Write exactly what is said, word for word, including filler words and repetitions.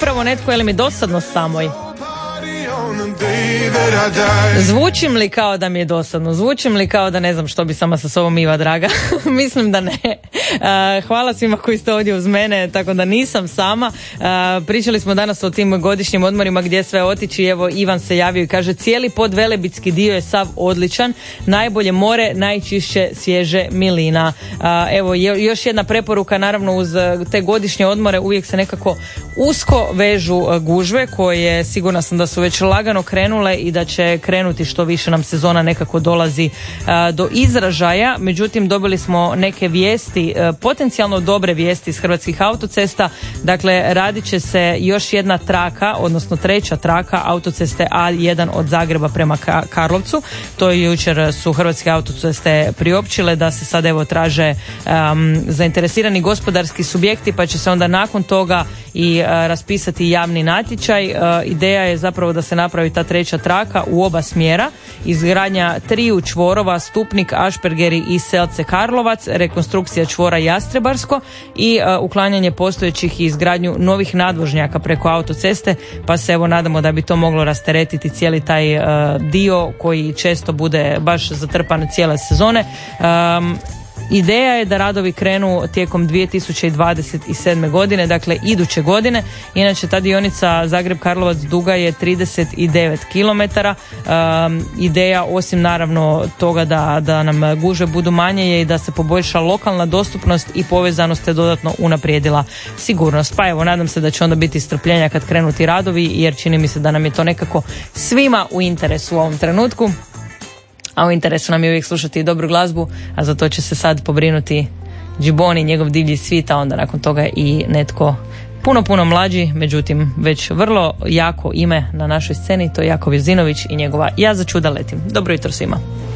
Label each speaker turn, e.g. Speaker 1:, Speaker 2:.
Speaker 1: upravo netko, je li mi dosadno samoj? Zvučim li kao da mi je dosadno? Zvučim li kao da ne znam što bi sama sa sobom Iva draga? Mislim da ne. Uh, hvala svima koji ste ovdje uz mene, tako da nisam sama. Uh, pričali smo danas o tim godišnjim odmorima gdje sve otići. Evo Ivan se javio i kaže cijeli podvelebitski dio je sav odličan. Najbolje more, najčišće svježe milina. Uh, evo još jedna preporuka, naravno uz te godišnje odmore uvijek se nekako usko vežu gužve koje sigurna sam da su već lagano krenule i da će krenuti što više nam sezona nekako dolazi a, do izražaja. Međutim, dobili smo neke vijesti, a, potencijalno dobre vijesti iz Hrvatskih autocesta. Dakle, radit će se još jedna traka, odnosno treća traka autoceste A jedan od Zagreba prema Ka- Karlovcu. To je jučer su Hrvatske autoceste priopćile da se sad evo traže um, zainteresirani gospodarski subjekti, pa će se onda nakon toga i a, raspisati javni natječaj. A, ideja je zapravo da se napravi ta treća traka u oba smjera, izgradnja triju čvorova, Stupnik, Ašpergeri i Selce Karlovac, rekonstrukcija čvora Jastrebarsko i uh, uklanjanje postojećih i izgradnju novih nadvožnjaka preko autoceste, pa se evo nadamo da bi to moglo rasteretiti cijeli taj uh, dio koji često bude baš zatrpan cijele sezone. Um, Ideja je da radovi krenu tijekom dvije tisuće dvadeset sedme. godine, dakle iduće godine. Inače ta dionica Zagreb-Karlovac duga je trideset devet kilometara. Um, ideja, osim naravno toga da, da nam gužve budu manje, je i da se poboljša lokalna dostupnost i povezanost te dodatno unaprijedila sigurnost. Pa evo, nadam se da će onda biti strpljenja kad krenu ti radovi, jer čini mi se da nam je to nekako svima u interesu u ovom trenutku. A u interesu nam je uvijek slušati i dobru glazbu, a za to će se sad pobrinuti Džiboni, njegov divlji svit, a onda nakon toga i netko puno, puno mlađi, međutim već vrlo jako ime na našoj sceni, to je Jakov Jezinović i njegova Ja za čuda letim. Dobro jutro svima.